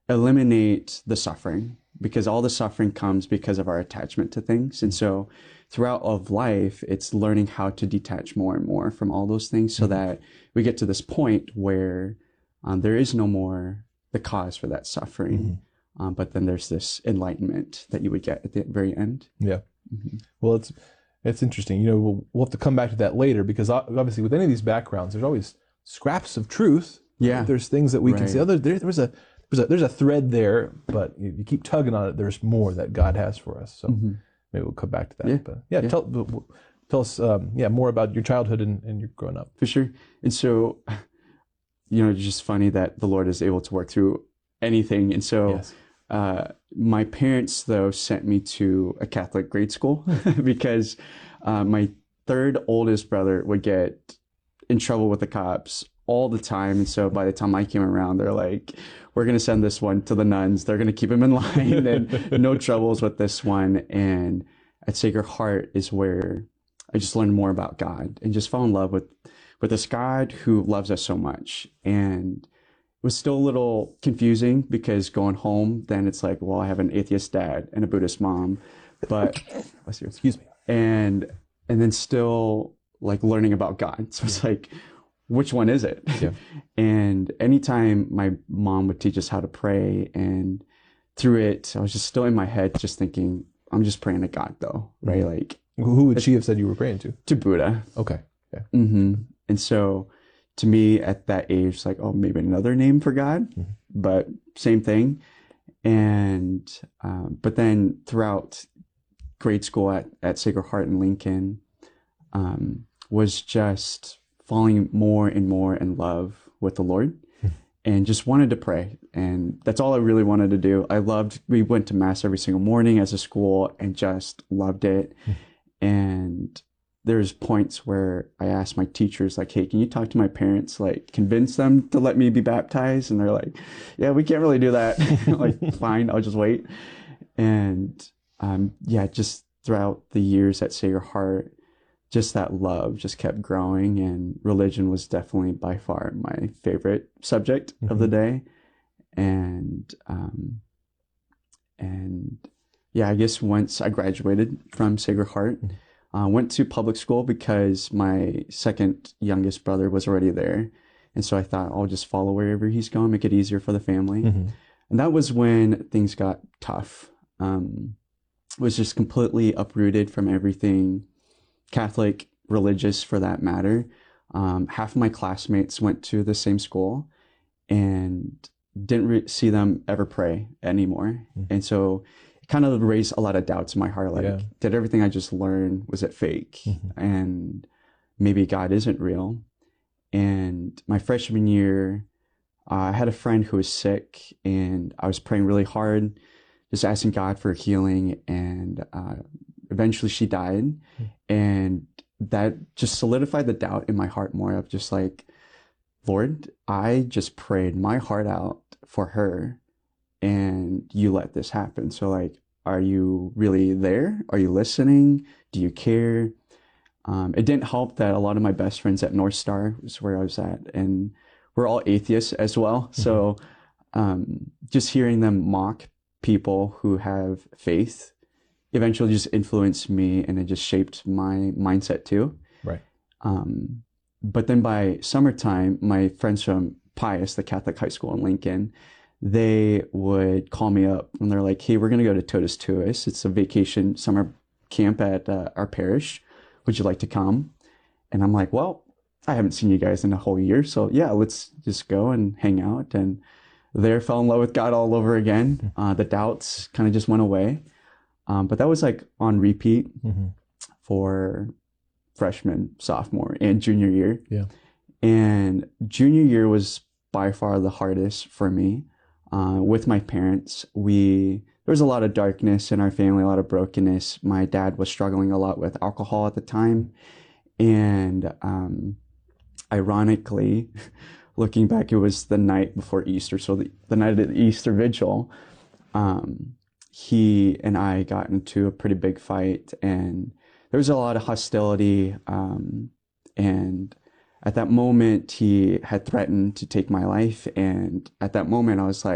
eliminate the suffering, because all the suffering comes because of our attachment to things. And so throughout of life, it's learning how to detach more and more from all those things so that we get to this point where there is no more the cause for that suffering. But then there's this enlightenment that you would get at the very end. Yeah. Well, it's interesting. You know, we'll have to come back to that later, because obviously with any of these backgrounds, there's always scraps of truth. Yeah. There's things that we can say, oh, there's a thread there, but you keep tugging on it. There's more that God has for us. So maybe we'll come back to that. Yeah. But yeah. Tell us, more about your childhood and your growing up. For sure. And so, it's just funny that the Lord is able to work through anything. And so, Yes. My parents, though, sent me to a Catholic grade school because my third oldest brother would get in trouble with the cops all the time. And so by the time I came around, they're like, we're going to send this one to the nuns. They're going to keep him in line and no troubles with this one. And at Sacred Heart is where I just learned more about God and just fell in love with this God who loves us so much. And it was still a little confusing because going home, then it's like, well, I have an atheist dad and a Buddhist mom, but excuse me. And then still like learning about God. So it's like, which one is it? Yeah. And anytime my mom would teach us how to pray, and through it, I was just still in my head, just thinking, I'm just praying to God though, right? Like, who would she have said you were praying to? To Buddha. Okay. Yeah. And so to me at that age, like, oh, maybe another name for God, but same thing. And, but then throughout grade school at Sacred Heart in Lincoln, was just falling more and more in love with the Lord and just wanted to pray. And that's all I really wanted to do. We went to mass every single morning as a school and just loved it. And there's points where I asked my teachers, like, hey, can you talk to my parents, like convince them to let me be baptized? And they're like, yeah, we can't really do that. Like, fine, I'll just wait. And just throughout the years at Sacred Heart, just that love just kept growing, and religion was definitely by far my favorite subject of the day. And I guess once I graduated from Sacred Heart, went to public school because my second youngest brother was already there. And so I thought I'll just follow wherever he's going, make it easier for the family. And that was when things got tough. Was just completely uprooted from everything Catholic, religious for that matter. Half of my classmates went to the same school and didn't see them ever pray anymore. And so it kind of raised a lot of doubts in my heart. Like, did everything I just learned, was it fake? And maybe God isn't real. And my freshman year, I had a friend who was sick, and I was praying really hard, just asking God for healing. And eventually she died. And that just solidified the doubt in my heart more of just like, Lord, I just prayed my heart out for her and you let this happen. So like, are you really there? Are you listening? Do you care? It didn't help that a lot of my best friends at North Star was where I was at, and we're all atheists as well. So just hearing them mock people who have faith eventually just influenced me, and it just shaped my mindset too. Right. But then by summertime, my friends from Pius, the Catholic high school in Lincoln, they would call me up and they're like, hey, we're going to go to Totus Tuus. It's a vacation summer camp at our parish. Would you like to come? And I'm like, well, I haven't seen you guys in a whole year. So yeah, let's just go and hang out. And there fell in love with God all over again. The doubts kind of just went away. But that was like on repeat for freshman, sophomore, and junior year. Yeah. And junior year was by far the hardest for me. With my parents, there was a lot of darkness in our family, a lot of brokenness. My dad was struggling a lot with alcohol at the time. And ironically, looking back, it was the night before Easter. So the night of the Easter vigil, he and I got into a pretty big fight, and there was a lot of hostility. And at that moment, he had threatened to take my life. And at that moment, I was like,